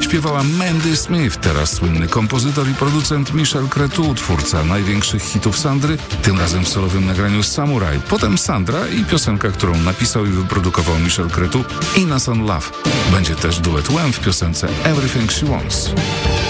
Śpiewała Mandy Smith, teraz słynny kompozytor i producent Michel Cretu, twórca największych hitów Sandry, tym razem w solowym nagraniu Samurai. Potem Sandra i piosenka, którą napisał i wyprodukował Michel Cretu, Innocent Love. Będzie też duet Wham w piosence Everything She Wants.